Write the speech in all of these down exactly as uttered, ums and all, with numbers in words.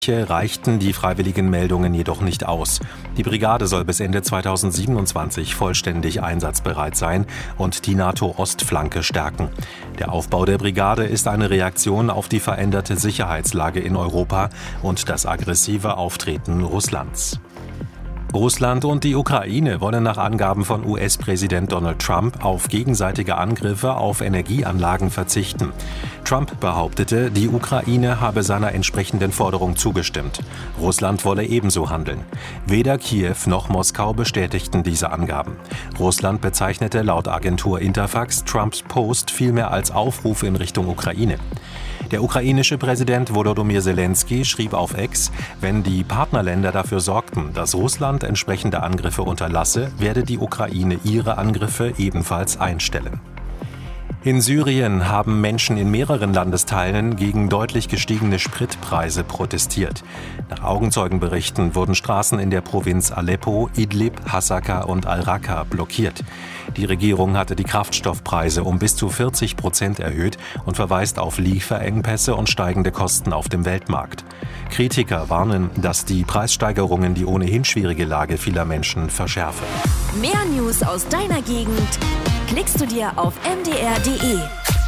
reichten die freiwilligen Meldungen jedoch nicht aus. Die Brigade soll bis Ende zweitausendsiebenundzwanzig vollständig einsatzbereit sein und die NATO-Ostflanke stärken. Der Aufbau der Brigade ist eine Reaktion auf die veränderte Sicherheitslage in Europa und das aggressive Auftreten Russlands. Russland und die Ukraine wollen nach Angaben von U S-Präsident Donald Trump auf gegenseitige Angriffe auf Energieanlagen verzichten. Trump behauptete, die Ukraine habe seiner entsprechenden Forderung zugestimmt. Russland wolle ebenso handeln. Weder Kiew noch Moskau bestätigten diese Angaben. Russland bezeichnete laut Agentur Interfax Trumps Post vielmehr als Aufruf in Richtung Ukraine. Der ukrainische Präsident Volodymyr Zelensky schrieb auf X, wenn die Partnerländer dafür sorgten, dass Russland entsprechende Angriffe unterlasse, werde die Ukraine ihre Angriffe ebenfalls einstellen. In Syrien haben Menschen in mehreren Landesteilen gegen deutlich gestiegene Spritpreise protestiert. Nach Augenzeugenberichten wurden Straßen in der Provinz Aleppo, Idlib, Hasaka und Al-Raqqa blockiert. Die Regierung hatte die Kraftstoffpreise um bis zu vierzig Prozent erhöht und verweist auf Lieferengpässe und steigende Kosten auf dem Weltmarkt. Kritiker warnen, dass die Preissteigerungen die ohnehin schwierige Lage vieler Menschen verschärfen. Mehr News aus deiner Gegend klickst du dir auf m d r punkt d e.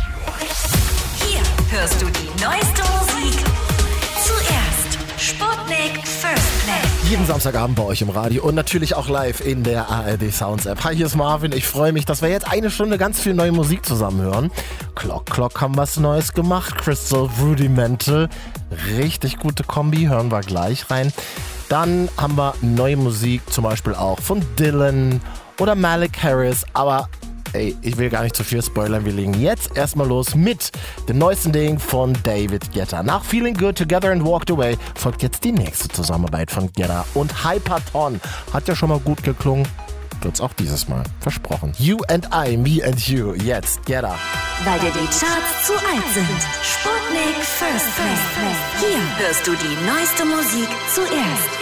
Hier hörst du die neueste Musik zuerst. Sputnik First Play. Jeden Samstagabend bei euch im Radio und natürlich auch live in der A R D Sounds App. Hi, hier ist Marvin. Ich freue mich, dass wir jetzt eine Stunde ganz viel neue Musik zusammen hören. Clock Clock haben was Neues gemacht. Crystal Rudimental. Richtig gute Kombi. Hören wir gleich rein. Dann haben wir neue Musik, zum Beispiel auch von Dylan oder Malik Harris. Aber ey, ich will gar nicht zu viel spoilern. Wir legen jetzt erstmal los mit dem neuesten Ding von David Guetta. Nach Feeling Good, Together and Walked Away folgt jetzt die nächste Zusammenarbeit von Guetta und Hyperton. Hat ja schon mal gut geklungen. Wird's auch dieses Mal. Versprochen. You and I, me and you. Jetzt Guetta. Weil dir die Charts zu alt sind. Sputnik First Play. Hier hörst du die neueste Musik zuerst.